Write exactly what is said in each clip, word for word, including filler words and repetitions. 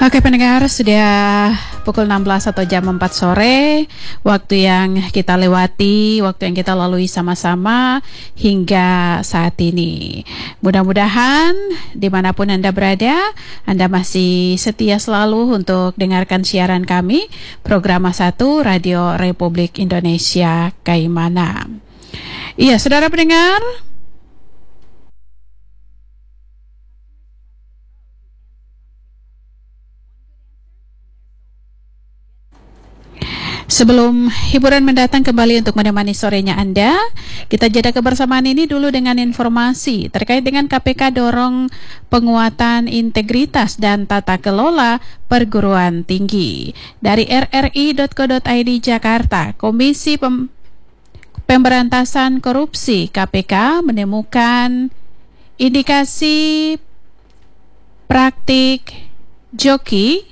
Oke pendengar, sudah pukul enam belas atau jam empat sore, waktu yang kita lewati, waktu yang kita lalui sama-sama hingga saat ini. Mudah-mudahan dimanapun Anda berada, Anda masih setia selalu untuk dengarkan siaran kami, Program satu Radio Republik Indonesia Kaimana. Iya, saudara pendengar, sebelum hiburan mendatang kembali untuk menemani sorenya Anda, kita jeda kebersamaan ini dulu dengan informasi terkait dengan K P K dorong penguatan integritas dan tata kelola perguruan tinggi. Dari r r i dot co dot i d Jakarta, Komisi Pem- Pemberantasan Korupsi K P K menemukan indikasi praktik joki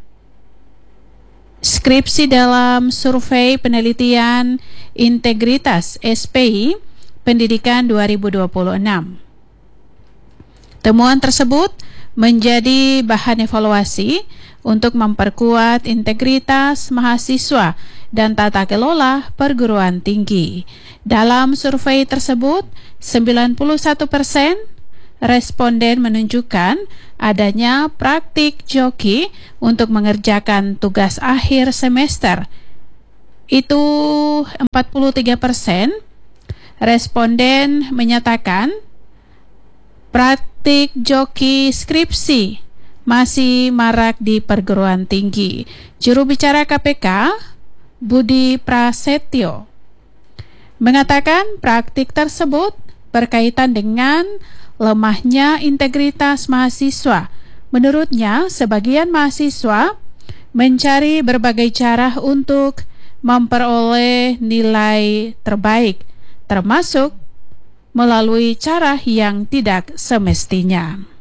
skripsi dalam survei penelitian integritas S P I pendidikan dua ribu dua puluh enam. Temuan tersebut menjadi bahan evaluasi untuk memperkuat integritas mahasiswa dan tata kelola perguruan tinggi. Dalam survei tersebut, sembilan puluh satu persen responden menunjukkan adanya praktik joki untuk mengerjakan tugas akhir semester. Itu empat puluh tiga persen responden menyatakan praktik joki skripsi masih marak di perguruan tinggi. Juru bicara K P K, Budi Prasetyo, mengatakan praktik tersebut berkaitan dengan lemahnya integritas mahasiswa. Menurutnya, sebagian mahasiswa mencari berbagai cara untuk memperoleh nilai terbaik, termasuk melalui cara yang tidak semestinya.